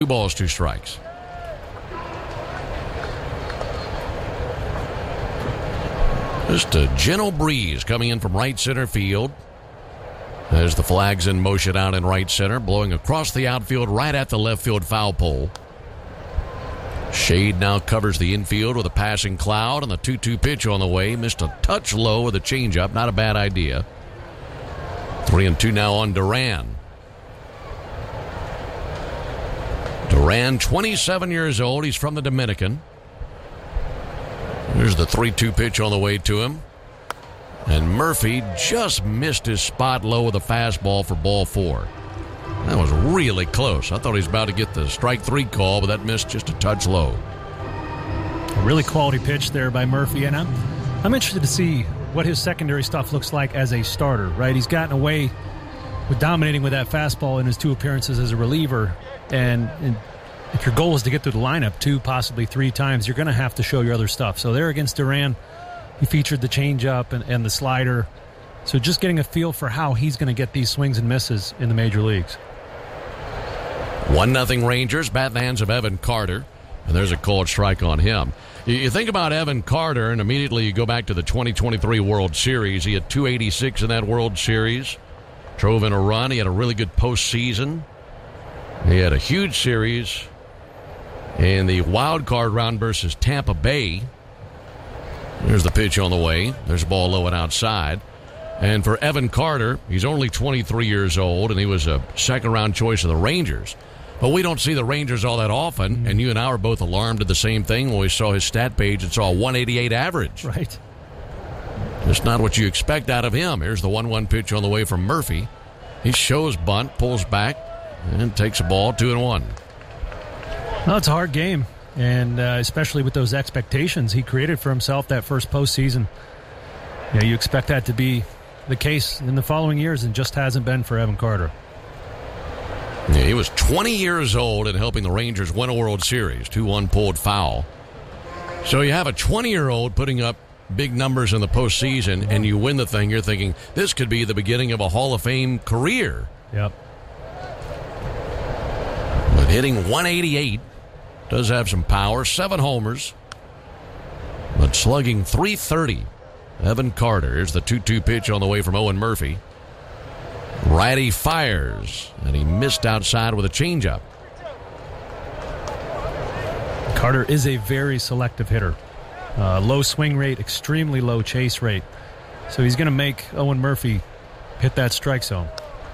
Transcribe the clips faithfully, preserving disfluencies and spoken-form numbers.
Two balls, two strikes. Just a gentle breeze coming in from right center field. As the flag's in motion out in right center, blowing across the outfield right at the left field foul pole. Shade now covers the infield with a passing cloud, and the two two pitch on the way. Missed a touch low with a changeup. Not a bad idea. Three and two now on Duran. Duran, twenty-seven years old. He's from the Dominican. There's the three two pitch on the way to him. And Murphy just missed his spot low with a fastball for ball four. That was really close. I thought he was about to get the strike three call, but that missed just a touch low. A really quality pitch there by Murphy. And I'm, I'm interested to see what his secondary stuff looks like as a starter, right? He's gotten away with dominating with that fastball in his two appearances as a reliever. And, and if your goal is to get through the lineup two, possibly three times, you're going to have to show your other stuff. So there against Duran, he featured the changeup and, and the slider. So just getting a feel for how he's going to get these swings and misses in the major leagues. one nothing Rangers, bat in the hands of Evan Carter. And there's a called strike on him. You think about Evan Carter, and immediately you go back to the twenty twenty-three World Series. He had two eighty-six in that World Series. Drove in a run. He had a really good postseason. He had a huge series in the wild card round versus Tampa Bay. There's the pitch on the way. There's a ball low and outside. And for Evan Carter, he's only twenty-three years old, and he was a second-round choice of the Rangers. But we don't see the Rangers all that often, and you and I were both alarmed at the same thing when we saw his stat page and saw a one eighty-eight average. Right. Just not what you expect out of him. Here's the one one pitch on the way from Murphy. He shows bunt, pulls back, and takes a ball, two and one. Well, it's a hard game, and uh, especially with those expectations he created for himself that first postseason. You know, you expect that to be the case in the following years, and just hasn't been for Evan Carter. Yeah, he was twenty years old and helping the Rangers win a World Series. two one pulled foul. So you have a twenty-year-old putting up big numbers in the postseason, and you win the thing. You're thinking, this could be the beginning of a Hall of Fame career. Yep. But hitting one eighty-eight, does have some power. Seven homers. But slugging three thirty. Evan Carter. Here's the two two pitch on the way from Owen Murphy. Righty fires, and he missed outside with a changeup. Carter is a very selective hitter. Uh, low swing rate, extremely low chase rate. So he's going to make Owen Murphy hit that strike zone.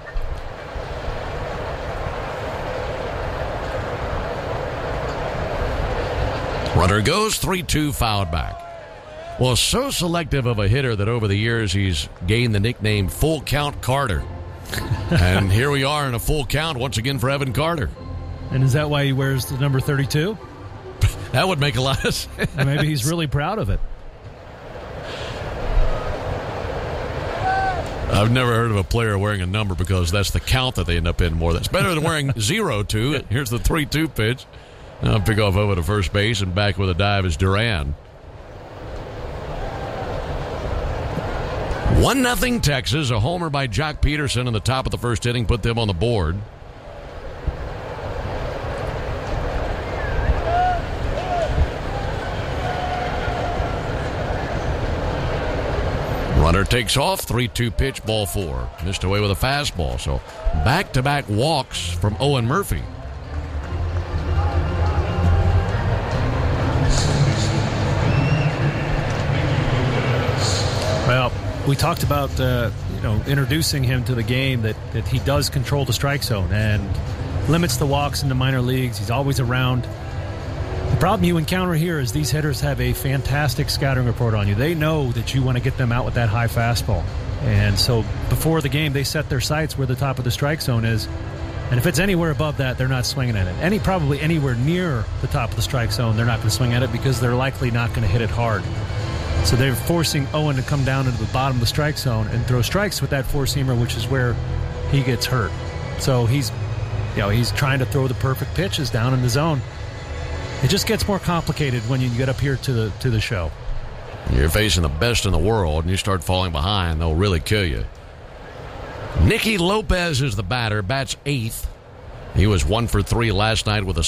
Runner goes, three two, fouled back. Well, so selective of a hitter that over the years he's gained the nickname Full Count Carter. And here we are in a full count once again for Evan Carter. And is that why he wears the number thirty-two? That would make a lot of sense. Maybe he's really proud of it. I've never heard of a player wearing a number because that's the count that they end up in more. That's better than wearing zero two. Here's the three two pitch. I'll pick off over to first base, and back with a dive is Duran. one nothing Texas. A homer by Jock Peterson in the top of the first inning put them on the board. Runner takes off. three two pitch, ball four. Missed away with a fastball. So back-to-back walks from Owen Murphy. Well, we talked about uh, you know introducing him to the game, that, that he does control the strike zone and limits the walks in the minor leagues. He's always around. The problem you encounter here is these hitters have a fantastic scouting report on you. They know that you want to get them out with that high fastball. And so before the game, they set their sights where the top of the strike zone is. And if it's anywhere above that, they're not swinging at it. Any Probably anywhere near the top of the strike zone, they're not going to swing at it because they're likely not going to hit it hard. So they're forcing Owen to come down into the bottom of the strike zone and throw strikes with that four-seamer, which is where he gets hurt. So he's, you know, he's trying to throw the perfect pitches down in the zone. It just gets more complicated when you get up here to the to the show. You're facing the best in the world, and you start falling behind, they'll really kill you. Nicky Lopez is the batter, bats eighth. He was one for three last night with a